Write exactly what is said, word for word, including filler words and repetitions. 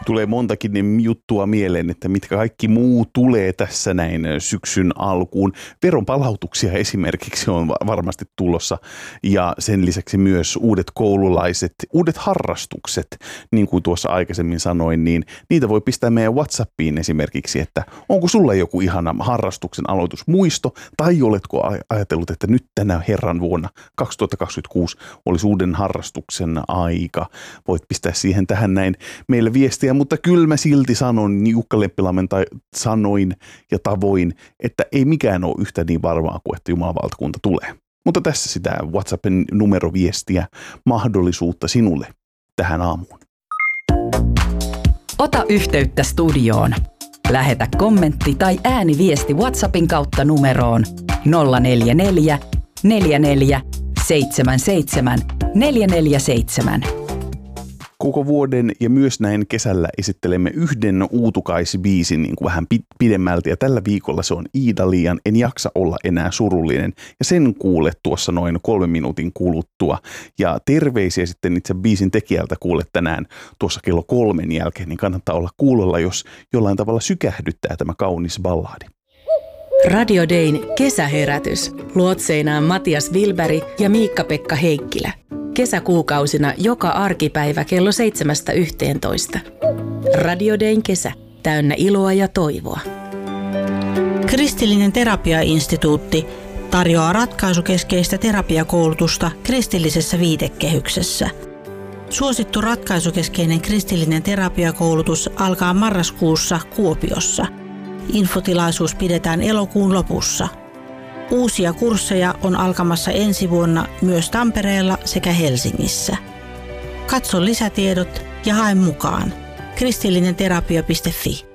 Tulee montakin juttua mieleen, että mitkä kaikki muu tulee tässä näin syksyn alkuun. Veronpalautuksia esimerkiksi on varmasti tulossa ja sen lisäksi myös uudet koululaiset, uudet harrastukset, niin kuin tuossa aikaisemmin sanoin, niin niitä voi pistää meidän WhatsAppiin esimerkiksi, että onko sulla joku ihana harrastuksen aloitusmuisto tai oletko ajatellut, että nyt tänä herran vuonna kaksituhattakaksikymmentäkuusi olisi uuden harrastuksen aika. Voit pistää siihen tähän näin meille viestiä, mutta kyllä mä silti sanon, niin Jukka Leppilammen tai sanoin ja tavoin, että ei mikään ole yhtä niin varmaa kuin että Jumalan valtakunta tulee. Mutta tässä sitä WhatsAppin numeroviestiä, mahdollisuutta sinulle tähän aamuun. Ota yhteyttä studioon. Lähetä kommentti tai ääniviesti WhatsAppin kautta numeroon nolla neljä neljä, neljä neljä, seitsemän seitsemän, neljä neljä seitsemän. Koko vuoden ja myös näin kesällä esittelemme yhden uutukaisbiisin niin kuin vähän pidemmälti ja tällä viikolla se on Iida-Liian En jaksa olla enää surullinen ja sen kuulet tuossa noin kolmen minuutin kuluttua ja terveisiä sitten itse biisin tekijältä kuulet tänään tuossa kello kolmen jälkeen, niin kannattaa olla kuulolla, jos jollain tavalla sykähdyttää tämä kaunis ballaadi. Radio Dayn kesäherätys. Luotseinaan Matias Wilberg ja Miikka-Pekka Heikkilä. Kesäkuukausina joka arkipäivä kello seitsemästä yhteentoista. Radio Dayn kesä. Täynnä iloa ja toivoa. Kristillinen terapiainstituutti tarjoaa ratkaisukeskeistä terapiakoulutusta kristillisessä viitekehyksessä. Suosittu ratkaisukeskeinen kristillinen terapiakoulutus alkaa marraskuussa Kuopiossa. Infotilaisuus pidetään elokuun lopussa. Uusia kursseja on alkamassa ensi vuonna myös Tampereella sekä Helsingissä. Katso lisätiedot ja hae mukaan. kristillinen terapia piste fi